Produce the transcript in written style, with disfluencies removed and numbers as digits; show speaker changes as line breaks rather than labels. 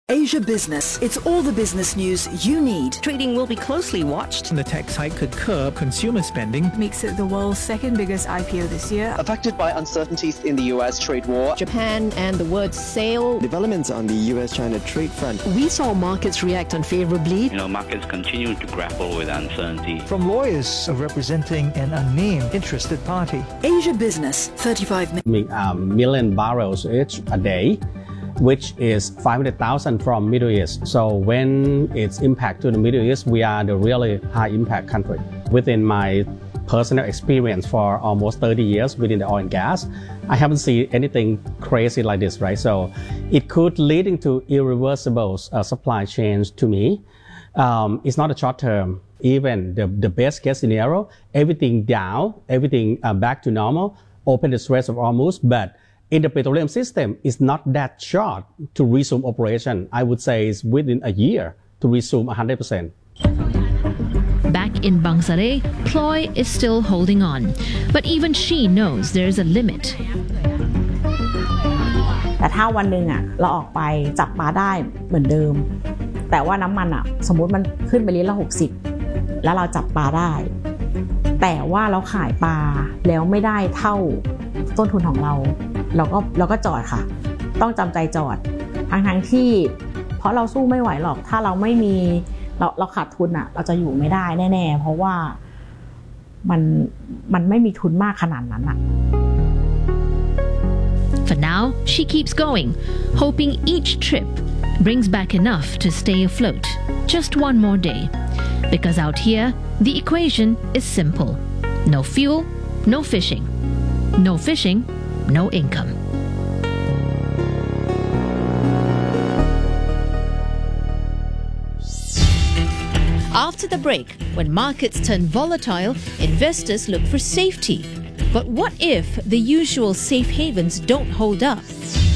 Asia Business. It's all the business news you need.
Trading will be closely watched.
The tax hike could curb consumer spending.
Makes it the world's second biggest IPO this year.
Affected by uncertainties in the U.S. trade war.
Japan and the word sale.
Developments on the U.S.-China trade front.
We saw markets react unfavorably.
Markets continue to grapple with uncertainty.
From lawyers representing an unnamed interested party.
Asia Business, 35
million barrels each a day, which is 500,000 from Middle East. So when it's impact to the Middle East, we are the really high impact country. Within my personal experience for almost 30 years within the oil and gas, I haven't seen anything crazy like this, right? So it could leading to irreversible supply chains to me. It's not a short term. Even the best case scenario, everything down, everything back to normal, open the Strait of Hormuz, but in the petroleum system, it's not that short to resume operation. I would say it's within a year to resume 100%.
Back in Bangsaray, Ploy is still holding on. But even she knows there's a limit.
แต่ถ้าวันหนึ่งเราออกไปจับปลาได้เหมือนเดิมแต่ว่าน้ำมันสมมุติมันขึ้นไปลิตรละ60แล้วเราจับปลาได้แต่ว่าเราขายปลาแล้วไม่ได้เท่าต้นทุนของเราก็จอดค่ะต้องจำใจจอดทั้งที่เพราะเราสู้ไม่ไหวหรอกถ้าเราไม่มีเราขาดทุนเราจะอยู่ไม่ได้แน่ๆเพราะว่ามันไม่มีทุนมากขนาดนั้น
For now, she keeps going, hoping each trip brings back enough to stay afloat. Just one more day. Because out here, the equation is simple. No fuel, no fishing. No fishing, no income. After the break, when markets turn volatile, investors look for safety. But what if the usual safe havens don't hold up?